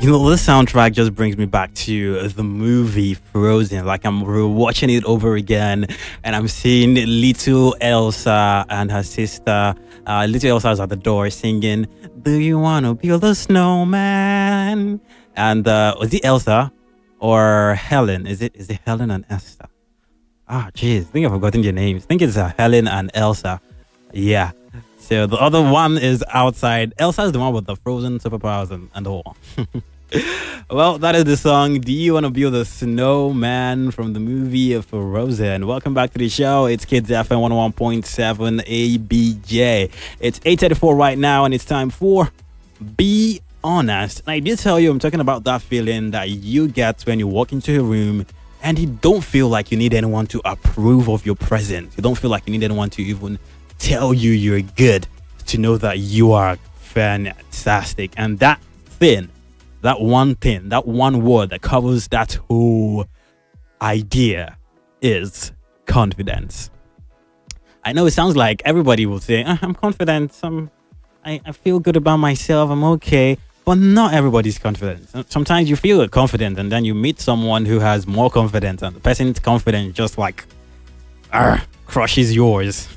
This soundtrack just brings me back to the movie Frozen. Like I'm watching it over again, and I'm seeing little Elsa and her sister. Little Elsa is at the door singing, "Do you want to build a snowman?" And was it Elsa or Helen? Is it Helen and Esther? Ah, jeez, I think I've forgotten their names. I think it's Helen and Elsa. Yeah. So the other one is outside. Elsa is the one with the frozen superpowers and all. Well, that is the song "Do You Want to Build a Snowman" from the movie Frozen. Welcome back to the show. It's Kids FM 101.7 ABJ. It's 8:34 right now, and it's time for Be Honest. And I did tell you I'm talking about that feeling that you get when you walk into a room and you don't feel like you need anyone to approve of your presence. You don't feel like you need anyone to even tell you you're good, to know that you are fantastic. And that one word that covers that whole idea is confidence. I know it sounds like everybody will say, I'm confident, I feel good about myself, I'm okay. But not everybody's confident. Sometimes you feel confident and then you meet someone who has more confidence, and the person's confidence just like crushes yours.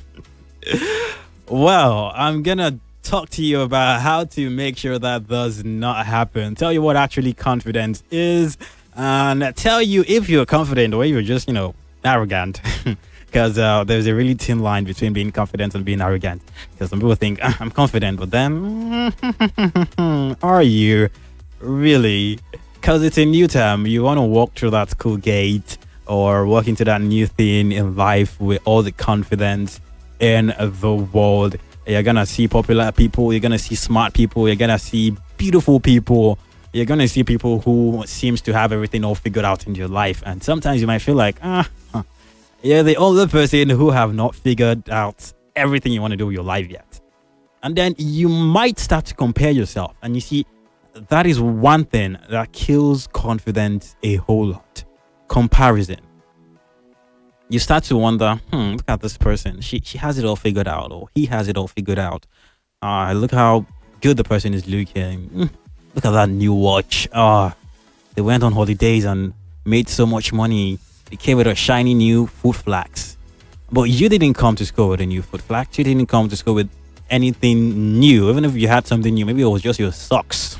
Well, I'm gonna talk to you about how to make sure that does not happen. Tell you what actually confidence is, and tell you if you're confident or if you're just, arrogant. Because there's a really thin line between being confident and being arrogant. Because some people think, I'm confident, but then, are you really? Because it's a new term. You want to walk through that school gate or walk into that new thing in life with all the confidence in the world. You're going to see popular people. You're going to see smart people. You're going to see beautiful people. You're going to see people who seems to have everything all figured out in your life. And sometimes you might feel like, you're the only person who have not figured out everything you want to do with your life yet. And then you might start to compare yourself. And you see, that is one thing that kills confidence a whole lot. Comparison. You start to wonder, look at this person. She has it all figured out, or he has it all figured out. Look how good the person is looking. Look at that new watch. They went on holidays and made so much money. They came with a shiny new foot flags. But you didn't come to school with a new foot flags. You didn't come to school with anything new. Even if you had something new, maybe it was just your socks.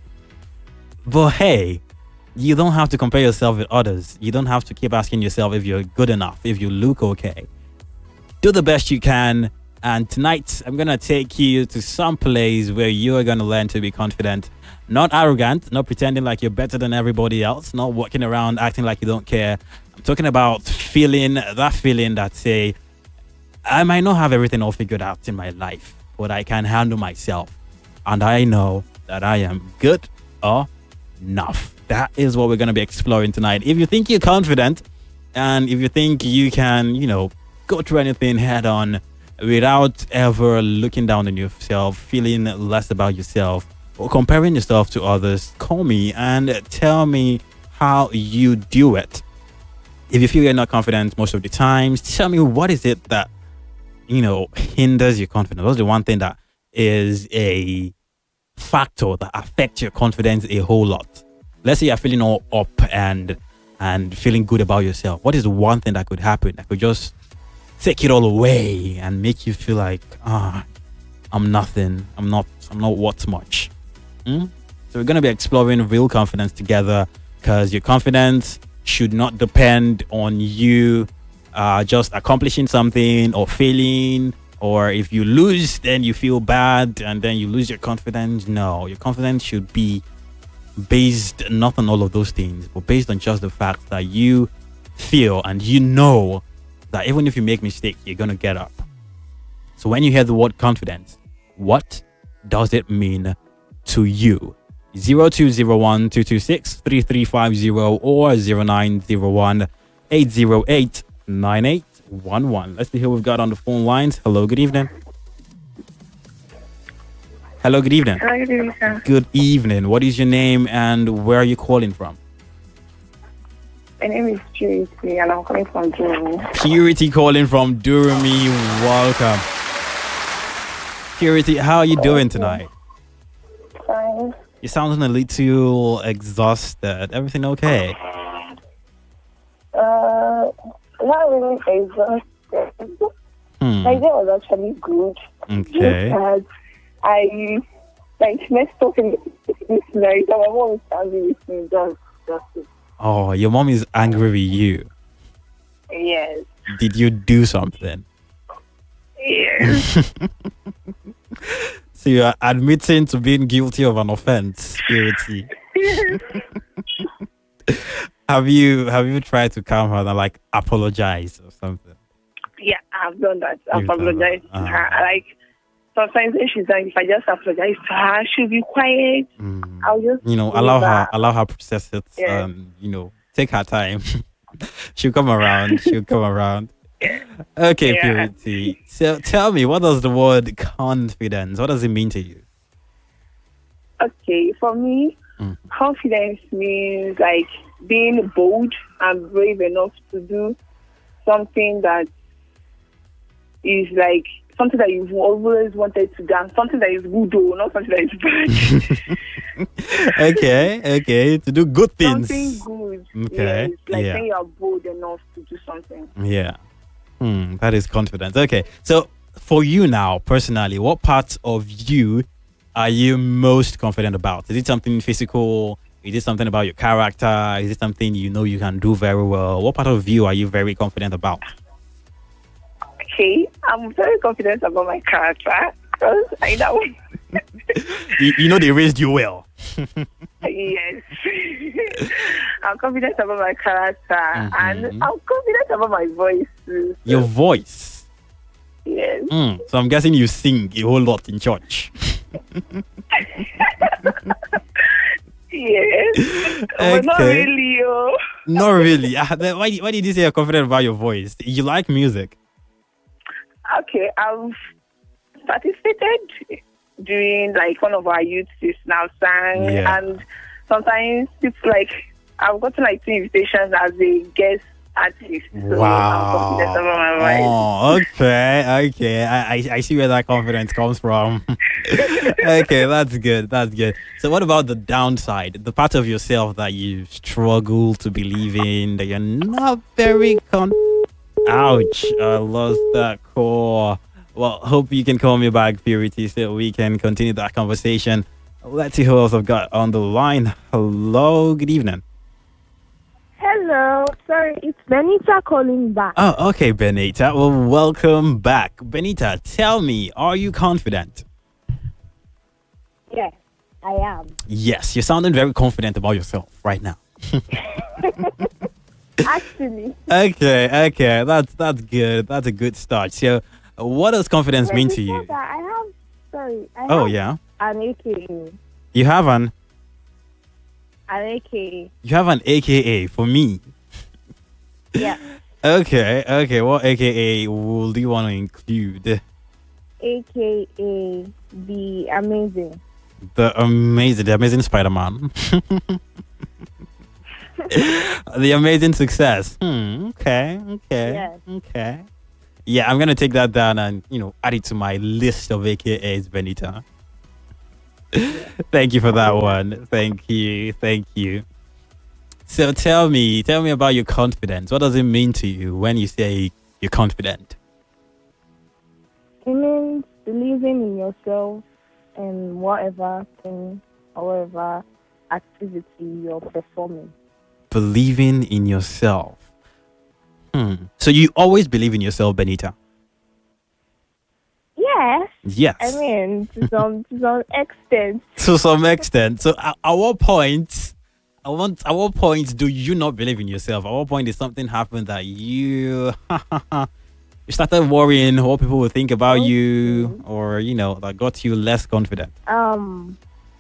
But hey, you don't have to compare yourself with others. You don't have to keep asking yourself if you're good enough, if you look okay. Do the best you can. And tonight, I'm going to take you to some place where you are going to learn to be confident. Not arrogant, not pretending like you're better than everybody else, not walking around acting like you don't care. I'm talking about feeling that say, I might not have everything all figured out in my life, but I can handle myself. And I know that I am good enough. That is what we're going to be exploring tonight. If you think you're confident, and if you think you can, go through anything head on without ever looking down on yourself, feeling less about yourself, or comparing yourself to others, call me and tell me how you do it. If you feel you're not confident most of the times, tell me what is it that, hinders your confidence. What's the one thing that is a factor that affects your confidence a whole lot? Let's say you're feeling all up and feeling good about yourself. What is the one thing that could happen that could just take it all away and make you feel like, I'm nothing. I'm not worth much. So we're going to be exploring real confidence together, because your confidence should not depend on you just accomplishing something or failing, or if you lose, then you feel bad and then you lose your confidence. No, your confidence should be based not on all of those things, but based on just the fact that you feel and that even if you make mistakes, you're going to get up. So when you hear the word confidence, what does it mean to you? 0201 226 3350 or 0901 808 9811. Let's see who we've got on the phone lines. Hello, good evening. Hello, good evening. Hello, good evening, sir. Good evening. What is your name and where are you calling from? My name is Purity and I'm calling from Durham. Purity calling from Durham. Welcome. Purity, how are you doing tonight? Fine. You're sounding a little exhausted. Everything okay? Uh, Not really exhausted. My Hmm. day was actually good. Just Okay. that I messed up in this night. And my mom is angry with me. Just it. Oh, your mom is angry with you. Yes. Did you do something? Yes. So you are admitting to being guilty of an offense, Purity. Have you tried to calm her and like apologize or something? Yeah, I've done that. I've You've done that. apologized to her. Like sometimes when she's like, if I just apologize to her, she'll be quiet. I'll just leave her. Allow her process it. Yes. Take her time. She'll come around. She'll come around. Okay, Yeah. Purity. So tell me, what does the word confidence? What does it mean to you? Okay. For me, Mm. confidence means like being bold and brave enough to do something that is like something that you've always wanted to do, something that is good though, not something that is bad. Okay. To do good Something things. good. Okay. Yes, like Yeah. when you are bold enough to do something. Yeah. That is confidence. Okay. So for you now, personally, what parts of you are you most confident about? Is it something physical? Is it something about your character? Is it something you know you can do very well? What part of you are you very confident about? Okay, I'm very confident about my character because I know. You know they raised you well. Yes. I'm confident about my character and Mhm. I'm confident about my voice too. Your So, voice. yes. So I'm guessing you sing a whole lot in church. Yes. But not Okay. really, oh. Not really. Then why did you say you're confident about your voice? You like music? Okay, I've participated during like one of our youth is now sang Yeah. and sometimes it's like I've gotten like 2 invitations as a guest artist. So I'm confident Wow. about my voice. Oh, okay. I see where that confidence comes from. Okay, that's good. That's good. So, what about the downside? The part of yourself that you struggle to believe in, that you're not very Ouch! I lost that call. Well, hope you can call me back, Purity, so we can continue that conversation. Let's see who else I've got on the line. Hello, good evening. Hello, sorry, it's Benita calling back. Oh, okay, Benita. Well, welcome back. Benita, tell me, are you confident? Yes, I am. Yes, you're sounding very confident about yourself right now. Actually, Okay, that's good. That's a good start. So, what does confidence wait, mean to before you? that, I Oh have yeah, an AKA. you have an An AKA. AKA for me. Yeah, Okay. What AKA would you want to include? AKA the amazing. The amazing Spider-Man. The amazing success. Yes. Okay. Yeah, I'm gonna take that down and add it to my list of AKAs, Benita. Thank you for that one. Thank you. So tell me about your confidence. What does it mean to you when you say you're confident? It means believing in yourself and whatever thing or whatever activity you're performing. Believing in yourself. So you always believe in yourself, Benita? Yes, I Yes. mean to some extent. To some extent. So at what point at what point do you not believe in yourself? At what point did something happen that you you started worrying what people will think about you, Okay. or that got you less confident? Um,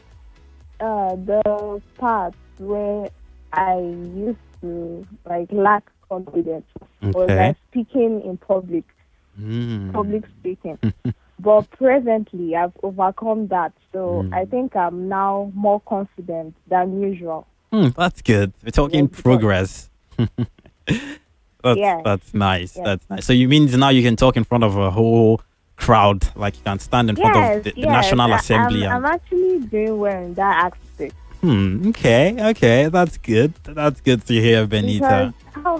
the part where I used to like lack confidence was Okay. like speaking in public Mm. speaking. But presently, I've overcome that, so I Mm. think I'm now more confident than usual. That's good. We're talking Yes, because progress. yeah, That's nice. yeah, That's nice. So you mean now you can talk in front of a whole crowd, like you can stand in front of Yes, the yes. National Assembly I'm and actually doing well in that aspect okay, that's good. That's good to hear, because Benita.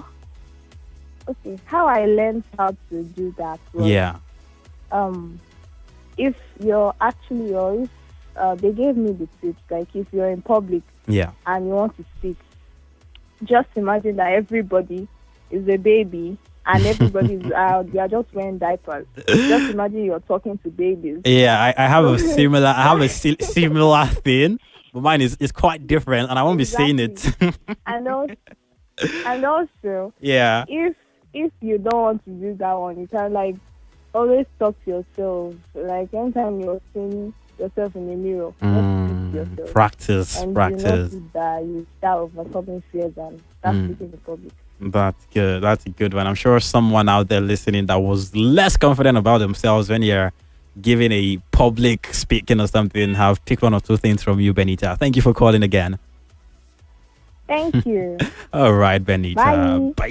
how I learned how to do that was Yeah, um if you're actually or if they gave me the tips like if you're in public yeah. and you want to speak, just imagine that everybody is a baby and everybody's they are just wearing diapers. Just imagine you're talking to babies. Yeah, I have a similar. I have a similar thing, but mine is quite different, and I won't be saying it. Exactly. And also, and also Yeah. if you don't want to do that one, you can like always talk to yourself. Like anytime you're seeing yourself in the mirror, just speak to yourself. Practice, And practice. you notice that you start overcoming fears and start Mm. speaking in public. That's good. That's a good one. I'm sure someone out there listening that was less confident about themselves when you're giving a public speaking or something have picked one or two things from you, Benita. Thank you for calling again. Thank you. All right, Benita. Bye. Bye.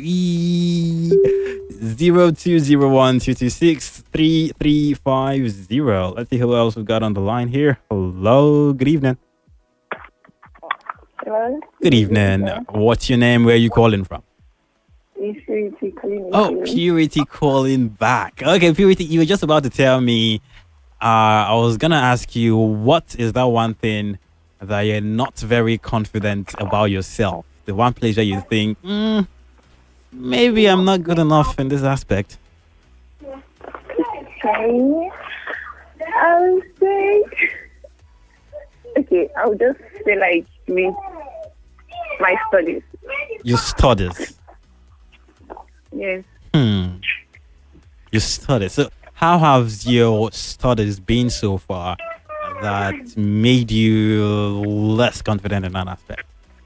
0201-226-3350. Let's see who else we've got on the line here. Hello. Good evening. Hello? Good evening. What's your name? Where are you calling from? It's Purity calling Oh, you. Purity calling back. Okay, Purity, you were just about to tell me. I was gonna ask you, what is that one thing that you're not very confident about yourself? The one place where you think, maybe I'm not good enough in this aspect. Okay. I'll say... Okay, I'll just say like with my studies. Your studies. Yes. Your studies. So, how have your studies been so far that made you less confident in that aspect?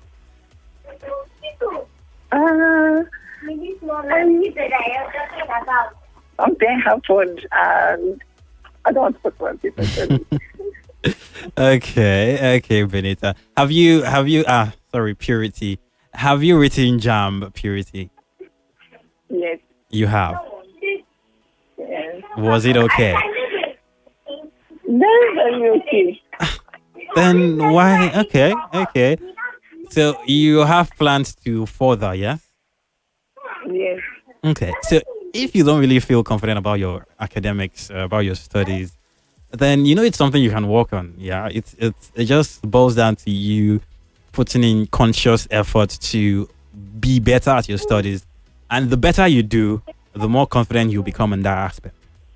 Something happened and I don't want to talk about it. Actually. Okay, Benita. Sorry, Purity. Have you written jam, Purity? Yes. You have. Yes. Was it okay? Very, very okay. Then why? Okay. So you have plans to further, yes? Yes. Okay. So if you don't really feel confident about your academics, about your studies, then you know it's something you can work on. Yeah. It just boils down to you putting in conscious effort to be better at your studies. And the better you do, the more confident you become in that aspect.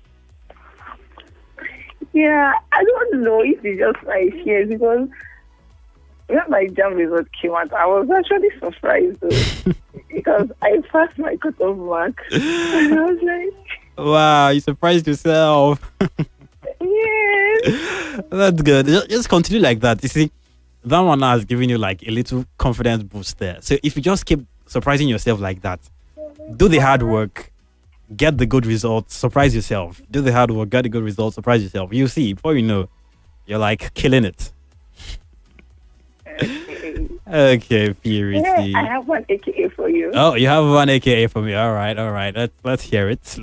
Yeah, I don't know if it's just my fears because when my jam result came out, I was actually surprised though, because I passed my cutoff mark. And I was like, Wow, you surprised yourself. yes. That's good. Just continue like that. You see, that one now has given you like a little confidence boost there. So if you just keep surprising yourself like that, do the hard work, get the good results, surprise yourself. Do the hard work, get the good results, surprise yourself. You see, before you know, you're like killing it. Okay, Purity. Yeah, I have one AKA for you. Oh, you have one AKA for me. All right. Let's hear it.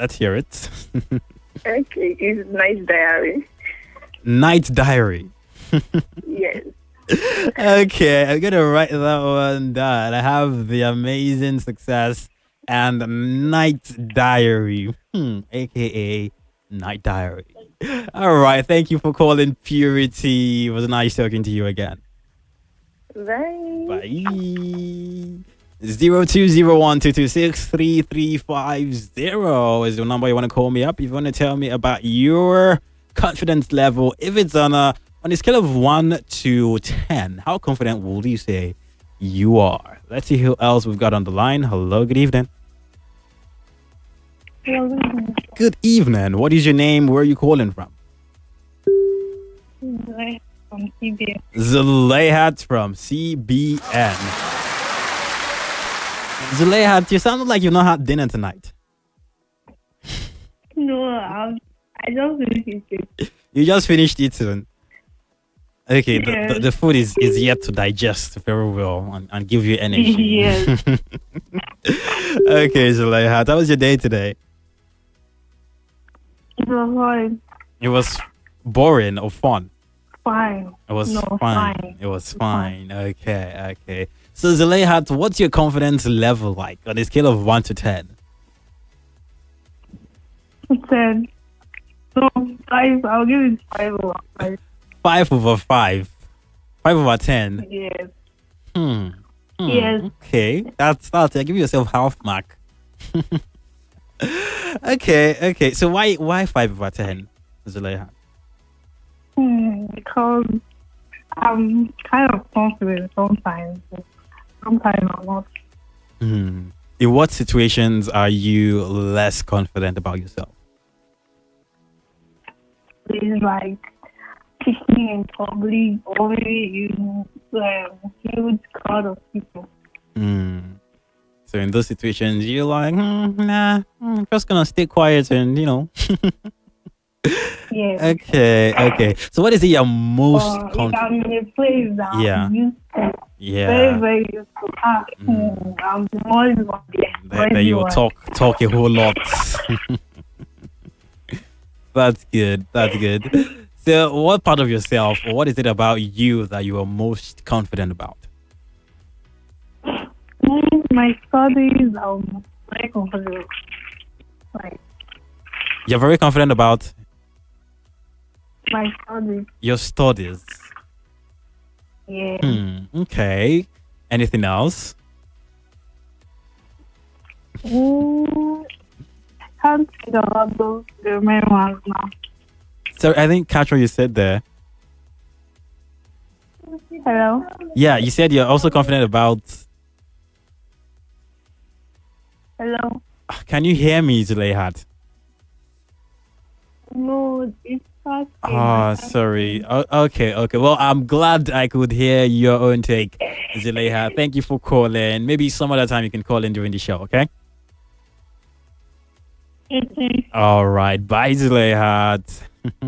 Okay, it's Night Diary. Night Diary. Yes. Okay, I'm gonna write that one down. I have the amazing success and Night Diary, aka Night Diary. All right, thank you for calling, Purity. It was nice talking to you again. Bye. Bye. 0201-226-3350 is the number you want to call me up if you want to tell me about your confidence level. If it's on a scale of 1 to 10, how confident will you say you are? Let's see who else we've got on the line. Hello, good evening. Good evening. What is your name? Where are you calling from? From CBN. Zulayhat from CBN. Zulayhat, you sound like you've not had dinner tonight. No, I just finished it. You just finished eating. Okay, Yes. the food is yet to digest very well and give you energy. Yes. Okay, Zulayhat, how was your day today? It was fine. It was boring or fun? Fine. It was No, fine. fine. It was fine. Okay, okay. So Zuleihat, what's your confidence level like on a scale of 1 to 10? It said, so five, I'll give it 5/5. 5 over 5. 5 over 10. Yes. Hmm. Yes. Okay. That's give yourself half mark. Okay. So why 5 over 10, Zuleihat? Because I'm kind of confident sometimes. But sometimes I'm not. Hmm. In what situations are you less confident about yourself? It's like kicking in public or maybe in huge crowd of people. Hmm. So in those situations, you're like, nah, I'm just gonna stay quiet and Yes. Okay. So what is it you're most Or if confident? I'm in a place that Yeah. I'm used to, very, Yeah. very used to. I'm always going to be That you will talk a whole lot. That's good. That's good. So what part of yourself, or what is it about you that you are most confident about? My studies, I'm very comfortable. Like, You're very confident about my studies, your studies. yeah. Okay. Anything else? Can't think about those the main ones now. So I think catch what you said there. Hello? Yeah, you said you're also confident about. Hello? Can you hear me, Zuleihat? No, it's not. Oh, sorry. Okay. Well, I'm glad I could hear your own take, Zuleihat. Thank you for calling. Maybe some other time you can call in during the show, okay? Okay, All right. Bye, Zuleihat.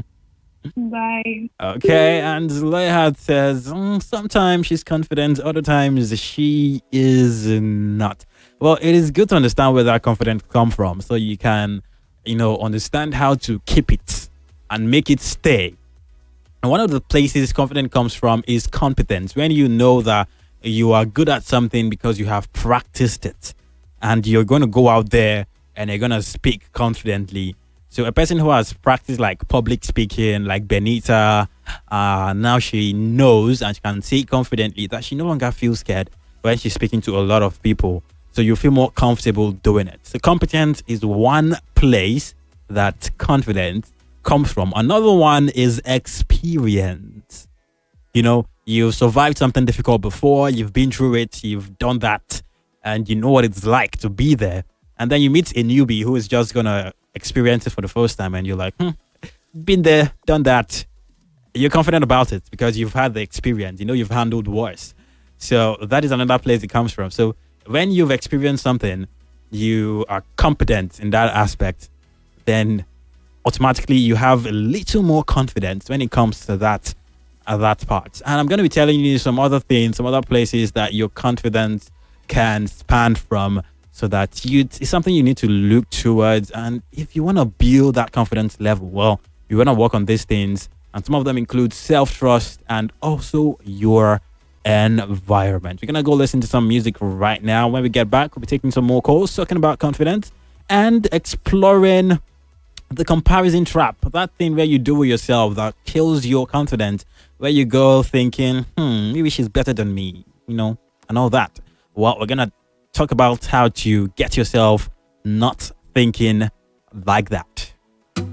bye. Okay, and Zuleihat says sometimes she's confident, other times she is not. Well, it is good to understand where that confidence comes from so you can, understand how to keep it and make it stay. And one of the places confidence comes from is competence. When you know that you are good at something because you have practiced it and you're going to go out there and you're going to speak confidently. So a person who has practiced like public speaking, like Benita, now she knows and she can say confidently that she no longer feels scared when she's speaking to a lot of people. So you feel more comfortable doing it. So competence is one place that confidence comes from. Another one is experience. You've survived something difficult before, you've been through it, you've done that, and you know what it's like to be there. And then you meet a newbie who is just going to experience it for the first time, and you're like, been there, done that. You're confident about it because you've had the experience. You've handled worse. So that is another place it comes from. So when you've experienced something, you are competent in that aspect, then automatically you have a little more confidence when it comes to that part. And I'm going to be telling you some other things, some other places that your confidence can span from, so that it's something you need to look towards. And if you want to build that confidence level, well, you want to work on these things. And some of them include self-trust and also your environment. We're going to go listen to some music right now. When we get back, we'll be taking some more calls, talking about confidence and exploring the comparison trap. That thing where you do it yourself that kills your confidence, where you go thinking, maybe she's better than me, and all that. Well, we're going to talk about how to get yourself not thinking like that.